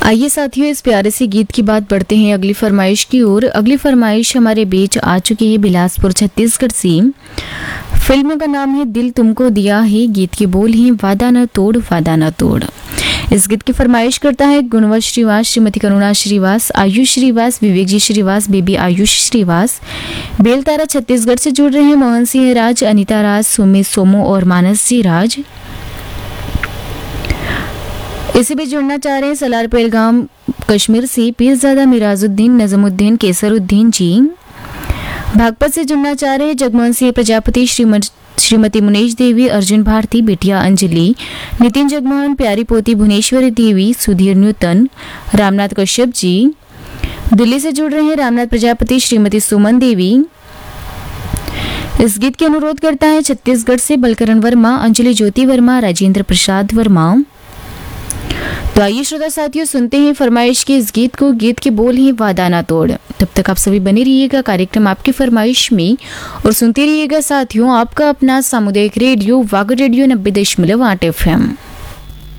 आइए साथियों, इस प्यारे से गीत की बात बढ़ते हैं अगली फरमाइश की ओर। अगली फरमाइश हमारे बीच आ चुकी है बिलासपुर छत्तीसगढ़ से। फिल्म का नाम है दिल तुमको दिया है, गीत के बोल हैं वादा न तोड़ वादा न तोड़। इस गीत की फरमाइश करता है गुणवंत श्रीवास, श्रीमती करुणा श्रीवास, आयुष श्रीवास, विवेक जी श्रीवास, बेबी आयुष श्रीवास। बेलतारा छत्तीसगढ़ से जुड़ रहे हैं मोहन सिंह राज, अनिता राज, सुमित सोमो और मानस जी राज। इसी भी जुड़ना चाह रहे हैं सलार पेलगाम कश्मीर से पीरजादा मिराजुद्दीन, नजमुद्दीन, केसरुद्दीन जी। भागपत से जुड़ना चाह रहे हैं जगमोहन सिंह प्रजापति, श्रीमती मुनेश देवी, अर्जुन भारती, बिटिया अंजलि, नितिन जगमोहन, प्यारी पोती भुवनेश्वरी देवी, सुधीर न्यूतन, रामनाथ कश्यप जी। दिल्ली से जुड़ रहे हैं रामनाथ प्रजापति, श्रीमती सुमन देवी। इस गीत के अनुरोध करता है छत्तीसगढ़ से बलकरण वर्मा, अंजलि ज्योति वर्मा, राजेंद्र प्रसाद वर्मा। तो आइए श्रोता साथियों, सुनते हैं फरमाइश के इस गीत को। गीत के बोल हैं वादा ना तोड़। तब तक आप सभी बने रहिएगा कार्यक्रम आपकी फरमाइश में और सुनते रहिएगा साथियों आपका अपना सामुदायिक रेडियो वागड़ रेडियो 90.8 FM।